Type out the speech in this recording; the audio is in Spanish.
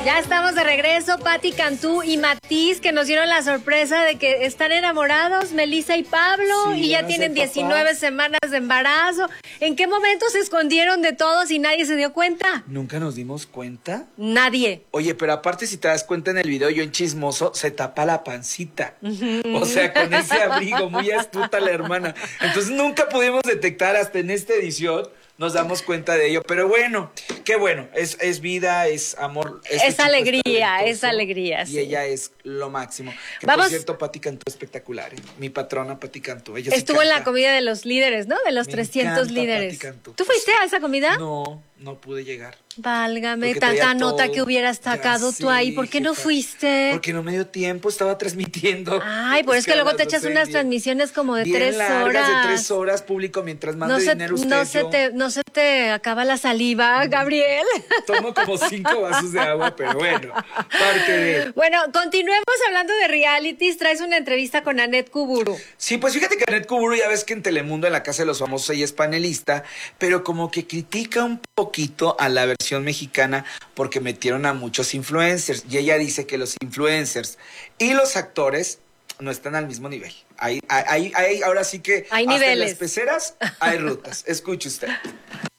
Ya estamos de regreso, Pati Cantú y Matiz, que nos dieron la sorpresa de que están enamorados, Melissa y Pablo, Sí, y ya van a tienen ser 19 papás. semanas de embarazo. ¿En qué momento se escondieron de todos y nadie se dio cuenta? ¿Nunca nos dimos cuenta? Nadie. Oye, pero aparte si te das cuenta en el video, yo en chismoso, se tapa la pancita. O sea, con ese abrigo, muy astuta la hermana. Entonces nunca pudimos detectar hasta en esta edición, nos damos cuenta de ello. Pero bueno, qué bueno, es vida, es amor. Este Es chico alegría, talentoso, es alegría, Y sí. ella es lo máximo. Que Vamos. por cierto, Pati Cantú espectacular, ¿eh? Mi patrona Pati Cantú. Ella sí Estuvo en la canta. comida de los líderes, ¿no? De los Me 300 encanta líderes. Pati Cantú. ¿Tú fuiste a esa comida? No pude llegar. Válgame, Porque tanta traía nota todo. que hubieras Ya sacado tú ahí. ¿Por qué no jefa. fuiste? Porque no me dio tiempo, estaba transmitiendo. Ay, pues es que luego te echas unas bien, transmisiones como de bien 3 largas, horas. de 3 horas, público, mientras mande No se, dinero usted, no, se yo te, no se te acaba la saliva, Gabriel. tomo como 5 vasos de agua, pero bueno, parte de... Bueno, continuemos hablando de realities. Traes una entrevista con Annette Kuburu. Sí, pues fíjate que Annette Kuburu, ya ves que en Telemundo, en la Casa de los Famosos, ella es panelista, pero como que critica un poquito a la versión mexicana porque metieron a muchos influencers, y ella dice que los influencers y los actores no están al mismo nivel. Ahora sí que Hay hasta en niveles. las peceras hay rutas. Escuche usted.